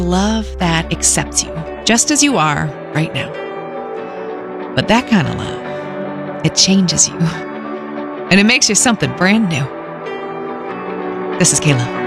Love that accepts you just as you are right now. But that kind of love, it changes you. And it makes you something brand new. This is Kayla.